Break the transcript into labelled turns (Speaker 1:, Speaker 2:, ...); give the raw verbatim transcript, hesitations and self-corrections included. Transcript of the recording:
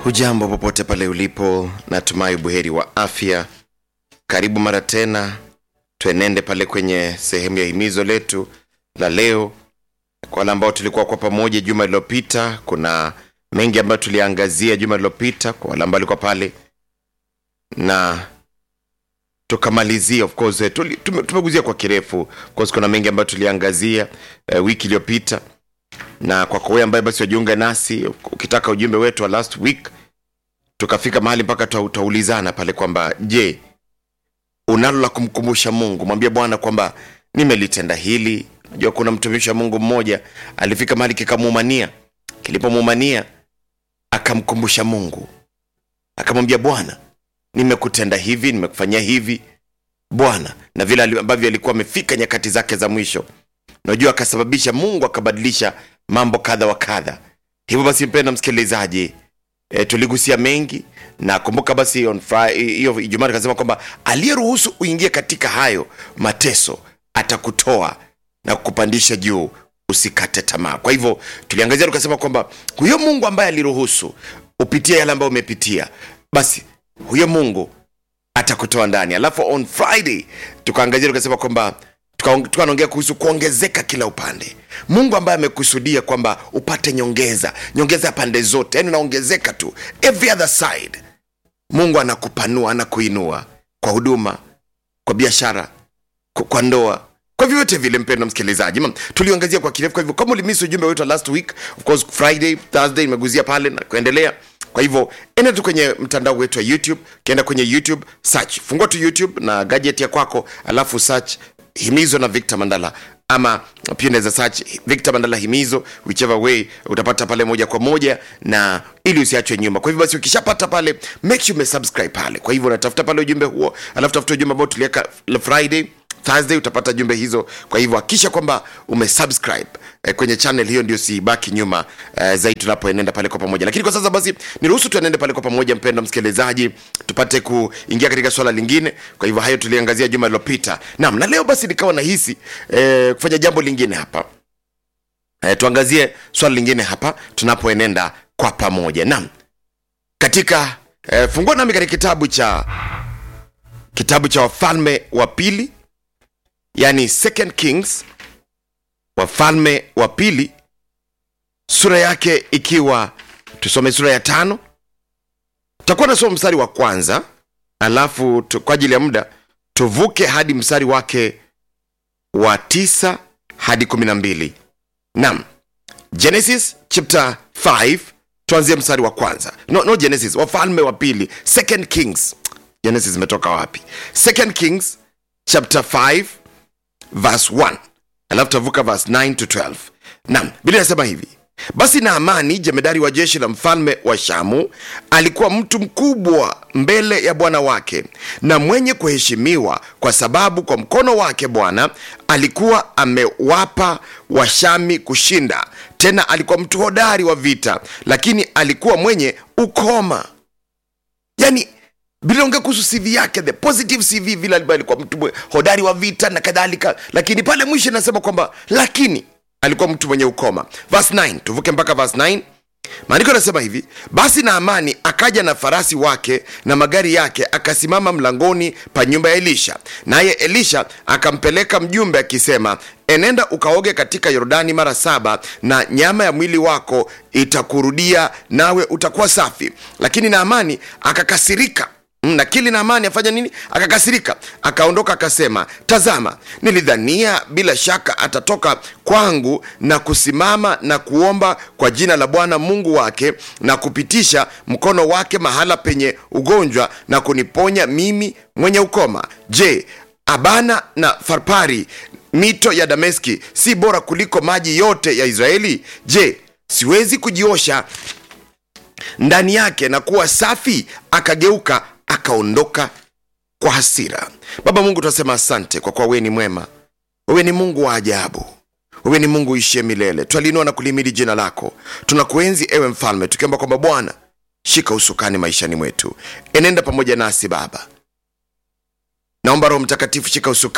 Speaker 1: Hujambo popote pale ulipo, natumai buheri wa afya. Karibu mara tena, tuenende pale kwenye sehemu ya himizo letu la leo. Kwa wale ambao tulikuwa kwa pamoja juma lililopita, kuna mengi ambayo tuliangazia juma lililopita kwa wale ambao walikuwa pale. Na tukamalizia, of course tumeguzia kwa kirefu. Of course kuna mengi ambayo tuliangazia uh, wiki iliyopita. Na kwa kwa ambaye basi wajiunga nasi, ukitaka ujumbe wetu wa last week, tukafika mahali mpaka tutaulizana pale kwamba je, unalo la kumkumbusha Mungu? Mwambie Bwana kwamba nimelitenda hili. Unajua kuna mtumishi wa Mungu mmoja alifika mahali kikamuumania. Kilipomuumania akamkumbusha Mungu. Akamwambia Bwana, nimekutenda hivi, nimekufanyia hivi Bwana, na vile ambavyo alikuwa amefika nyakati zake za mwisho. Unajua akasababisha Mungu akabadilisha mambo kadha wa kadha. Hivyo basi mpendwa msikilizaji, e, tuligusia mengi. Na kumbuka basi on Friday hiyo Ijumaa akasema kwamba aliyeruhusu uingie katika hayo mateso atakutoa na kukupandisha juu, usikate tamaa. Kwa hivyo tuliangazia tukasema kwamba huyo Mungu ambaye aliruhusu upitie yale ambayo umepitia, basi huyo Mungu atakutoa ndani. Alafu on Friday tukaangazia tukasema kwamba tukaongea kuhusu kuongezeka kila upande. Mungu ambaye amekusudia kwamba upate nyongeza, nyongeza pande zote, yani unaongezeka tu every other side. Mungu anakupanua, anakuinua kwa huduma, kwa biashara, kwa ndoa, kwa vyote vile. Mpendwa msikilizaji, tuliongezea kwa kirefu. Kwa hivyo kama ulimisi ujumbe wetu last week, of course Friday, Thursday imeguzia pale na kuendelea. Kwa hivyo enda tu kwenye mtandao wetu wa YouTube, kienda kwenye YouTube, search, fungua tu YouTube na gadget ya kwako, alafu search Himizo na Victor Mandala, ama pia unaweza search Victor Mandala Himizo, whichever way utapata pale moja kwa moja, na ili usiachwe nyuma. Kwa hivyo basi ukishapata pale, make sure umesubscribe pale. Kwa hivyo unatafuta pale ujumbe huo, alafu tafuta ujumbe ambao tuliweka Friday, Thursday, utapata jumbe hizo. Kwa hivyo hakisha kwamba umesubscribe eh, kwenye channel hiyo, ndio sibaki nyuma eh, zaidi tunapoenenda pale kwa pamoja. Lakini kwa sasa basi niruhusu tuenende pale kwa pamoja, mpendwa msikilizaji, tupate kuingia katika swala lingine. Kwa hivyo hayo tuliangazia juma lililopita. Naam, na leo basi nikawa nahisi eh, kufanya jambo lingine hapa. Eh, tuangazie swala lingine hapa tunapoenenda kwa pamoja. Naam. Katika eh, fungua nami katika kitabu cha kitabu cha Wafalme wa Pili, yani Second Kings, Wafalme wa Pili, sura yake ikiwa, tusome sura ya tano. Tutakuwa nasoma mstari wa kwanza, alafu tu, kwa ajili ya muda tuvuke hadi mstari wake wa tisa hadi kumi na mbili. Naam, Genesis chapter five, tuanzie mstari wa kwanza. No, no Genesis, Wafalme wa Pili, Second Kings. Genesis imetoka wapi? Second Kings chapter five verse one, alafu tavuka verse nine to twelve. Naam, Biblia inasema hivi: basi Naamani, jemedari wa jeshi la mfalme wa Shamu, alikuwa mtu mkubwa mbele ya bwana wake na mwenye kuheshimiwa, kwa sababu kwa mkono wake Bwana alikuwa amewapa Washami kushinda. Tena alikuwa mtu hodari wa vita, lakini alikuwa mwenye ukoma. Yani bila ongea kuhusu C V yake, the positive C V, vile alikuwa mtu hodari wa vita na kadhalika, lakini pale mwisho nasema kwamba lakini alikuwa mtu mwenye ukoma. Verse nine, tuvuke mpaka verse nine. Maandiko yanasema hivi: basi Naamani akaja na farasi wake na magari yake, akasimama mlangoni pa nyumba ya Elisha. Naye Elisha akampeleka mjumbe akisema, enenda ukaoge katika Yordani mara saba, na nyama ya mwili wako itakurudia, nawe utakuwa safi. Lakini Naamani akakasirika. Na kili Naamani afanya nini? Akakasirika, akaondoka akasema, tazama, nilidhania bila shaka atatoka kwangu na kusimama na kuomba kwa jina la Bwana Mungu wake, na kupitisha mkono wake mahala penye ugonjwa na kuniponya mimi mwenye ukoma. Je, Abana na Farpari, mito ya Dameski, si bora kuliko maji yote ya Israeli? Je, siwezi kujiosha ndani yake na kuwa safi? Akageuka akaondoka kwa hasira. Baba Mungu, tunasema asante kwa kuwa wewe ni mwema. Wewe ni Mungu wa ajabu. Wewe ni Mungu uishie milele. Twalinua na kulimidi jina lako. Tunakuenzi ewe mfalme, tukiomba kwamba Bwana, shika usukani maishani mwetu. Enenda pamoja nasi Baba. Naomba Roho Mtakatifu shika usukani.